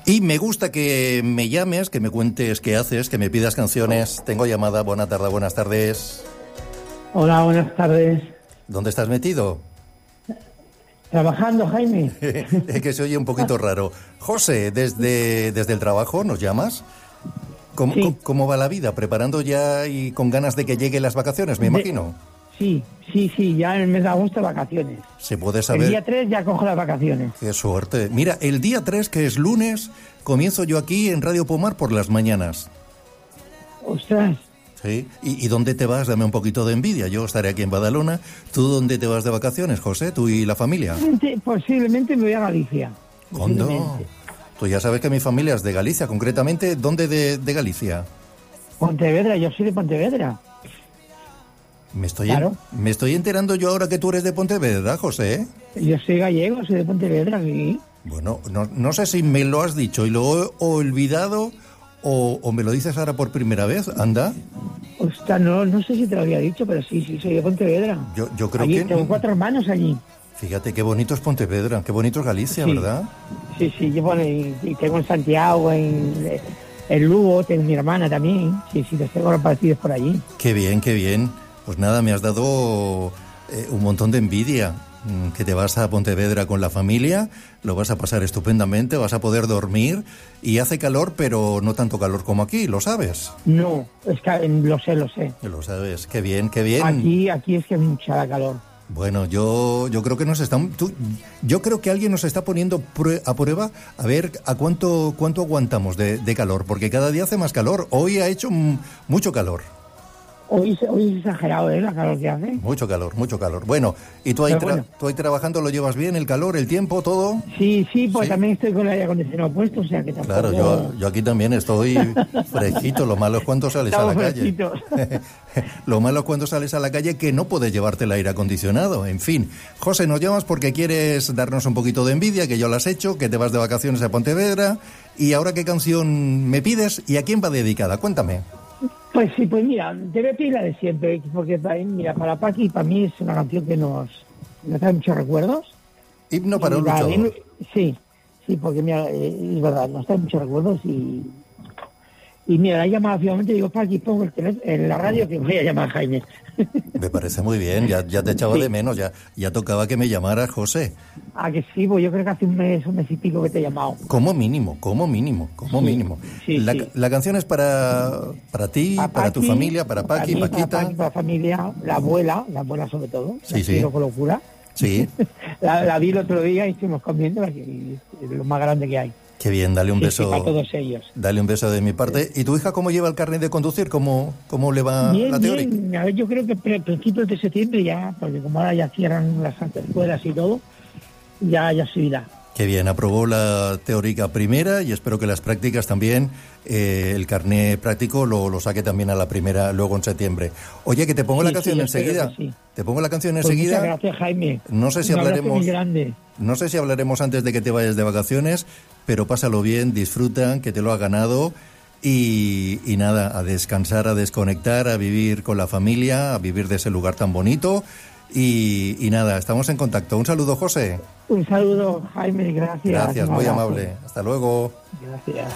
Y me gusta que me llames, que me cuentes qué haces, que me pidas canciones. Tengo llamada. Buenas tardes. Hola, buenas tardes. ¿Dónde estás metido? Trabajando, Jaime. Es que se oye un poquito raro. José, desde el trabajo, ¿nos llamas? ¿Cómo va la vida? ¿Preparando ya y con ganas de que lleguen las vacaciones, me imagino? Sí, ya en el mes de agosto vacaciones. ¿Se puede saber? El día 3 ya cojo las vacaciones. ¡Qué suerte! Mira, el día 3, que es lunes, comienzo yo aquí en Radio Pomar por las mañanas. ¡Ostras! Sí. ¿Y dónde te vas? Dame un poquito de envidia. Yo estaré aquí en Badalona. ¿Tú dónde te vas de vacaciones, José? ¿Tú y la familia? Posiblemente me voy a Galicia. ¿Cuándo? Tú ya sabes que mi familia es de Galicia, concretamente. ¿Dónde de Galicia? Pontevedra, yo soy de Pontevedra. Me estoy enterando yo ahora que tú eres de Pontevedra, José. Yo soy gallego, soy de Pontevedra. ¿Sí? Bueno, no sé si me lo has dicho y lo he olvidado o me lo dices ahora por primera vez, anda. Ostras, no sé si te lo había dicho, pero sí, soy de Pontevedra. Yo creo allí que... Tengo 4 hermanos allí. Fíjate, qué bonito es Pontevedra, qué bonito es Galicia, sí. ¿Verdad? Sí, y tengo en Santiago, en Lugo, tengo mi hermana también. Sí, los tengo repartidos por allí. Qué bien. Pues nada, me has dado un montón de envidia. Que te vas a Pontevedra con la familia, lo vas a pasar estupendamente, vas a poder dormir y hace calor, pero no tanto calor como aquí, ¿lo sabes? No, es que lo sé. Lo sabes, qué bien. Aquí es que hay mucha calor. Bueno, yo creo que yo creo que alguien nos está poniendo a prueba a ver a cuánto aguantamos de calor, porque cada día hace más calor. Hoy ha hecho mucho calor. Hoy es exagerado, la calor que hace. Mucho calor. Bueno, ¿y tú ahí trabajando lo llevas bien, el calor, el tiempo, todo? Sí, pues también estoy con el aire acondicionado puesto, o sea que tampoco... Claro, yo aquí también estoy fresquito. Lo malo es cuando sales a la calle. Lo malo es cuando sales a la calle que no puedes llevarte el aire acondicionado. En fin, José, nos llamas porque quieres darnos un poquito de envidia, que yo lo has hecho, que te vas de vacaciones a Pontevedra. ¿Y ahora qué canción me pides y a quién va dedicada? Cuéntame. Pues sí, pues mira, te voy a pedir la de siempre, porque mira, para Paqui, para mí es una canción que nos trae muchos recuerdos. Himno para un luchador. Sí, porque mira, es verdad, nos trae muchos recuerdos y mira, la llamada finalmente, digo, Paqui, pongo el teléfono en la radio que voy a llamar a Jaime. Me parece muy bien, ya te echaba de menos, ya tocaba que me llamaras, José. Ah, que sí, pues yo creo que hace un mes y pico que te he llamado. Como mínimo. Sí, la canción es para ti, para Paqui, tu familia, para Paqui, Paquita. Para la familia, la abuela sobre todo. Sí. Quiero con locura. Sí. la vi el otro día y estuvimos comiendo, es lo más grande que hay. Qué bien, dale un beso. Para todos ellos. Dale un beso de mi parte. Sí. ¿Y tu hija cómo lleva el carnet de conducir? ¿Cómo le va la teórica? Bien. A ver, yo creo que a principios de septiembre ya, porque como ahora ya cierran las escuelas y todo, ya se irá. Qué bien, aprobó la teórica primera y espero que las prácticas también, el carnet práctico lo saque también a la primera, luego en septiembre. Oye, que te pongo la canción enseguida. Sí. Te pongo la canción Pues enseguida. Muchas gracias, Jaime. No sé si hablaremos antes de que te vayas de vacaciones, pero pásalo bien, disfruta, que te lo ha ganado y nada, a descansar, a desconectar, a vivir con la familia, a vivir de ese lugar tan bonito. Y nada, estamos en contacto. Un saludo, José. Un saludo, Jaime, gracias. Gracias, muy amable. Hasta luego. Gracias.